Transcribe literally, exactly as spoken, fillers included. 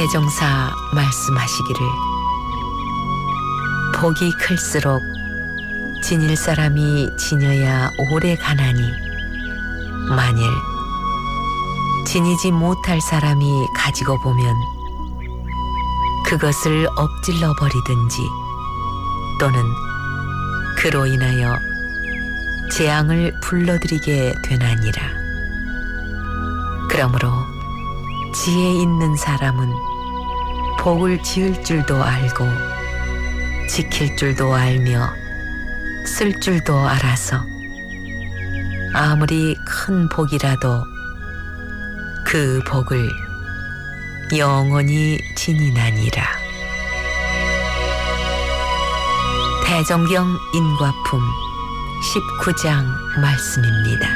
대종사 말씀하시기를 복이 클수록 지닐 사람이 지녀야 오래 가나니 만일 지니지 못할 사람이 가지고 보면 그것을 엎질러 버리든지 또는 그로 인하여 재앙을 불러들이게 되나니라. 그러므로 지혜 있는 사람은 복을 지을 줄도 알고 지킬 줄도 알며 쓸 줄도 알아서 아무리 큰 복이라도 그 복을 영원히 지니나니라. 대종경 인과품 십구 장 말씀입니다.